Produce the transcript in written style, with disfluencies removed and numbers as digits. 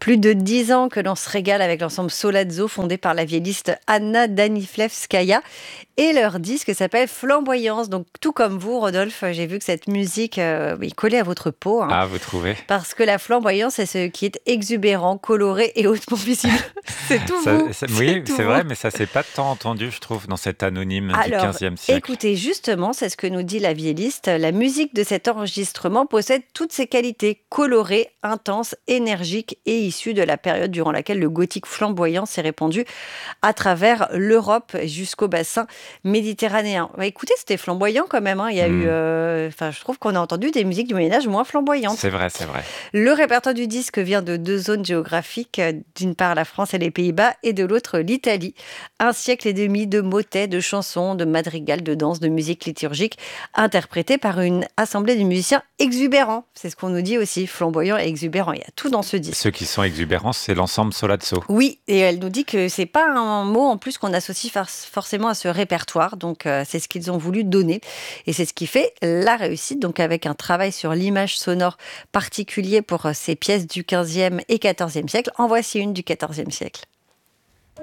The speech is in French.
Plus de 10 ans que l'on se régale avec l'ensemble Sollazzo, fondé par la violiste Anna Danilevskaya. Et leur disque s'appelle Flamboyance. Donc, tout comme vous, Rodolphe, j'ai vu que cette musique est collée à votre peau. Hein, Ah, vous trouvez? parce que la flamboyance, c'est ce qui est exubérant, coloré et hautement visible. C'est tout vous. Oui, C'est tout c'est vous. vrai, mais ça s'est pas tant entendu, je trouve, dans cet anonyme du Alors, 15e siècle. écoutez, justement, c'est ce que nous dit la violiste. La musique de cet enregistrement possède toutes ces qualités colorées, intenses, énergiques et issues de la période durant laquelle le gothique flamboyant s'est répandu à travers l'Europe jusqu'au bassin méditerranéen. Bah, écoutez, c'était flamboyant quand même. Hein. Il y a eu, Hmm, je trouve qu'on a entendu des musiques du Moyen-Âge moins flamboyantes. c'est vrai, c'est vrai. Le répertoire du disque vient de deux zones géographiques, d'une part la France et les Pays-Bas, et de l'autre l'Italie. Un siècle et demi de motets, de chansons, de madrigals, de danse, de musique liturgique, interprétées par une assemblée de musiciens exubérants. C'est ce qu'on nous dit aussi, flamboyant et exubérant. Il y a tout dans ce disque. Ceux qui sont exubérants, c'est l'ensemble Sollazzo. Oui, et elle nous dit que c'est pas un mot en plus qu'on associe forcément à ce répertoire, donc c'est ce qu'ils ont voulu donner, et c'est ce qui fait la réussite, donc avec un travail sur l'image sonore particulier pour ces pièces du 15e et 14e siècle. En voici une du 14e siècle.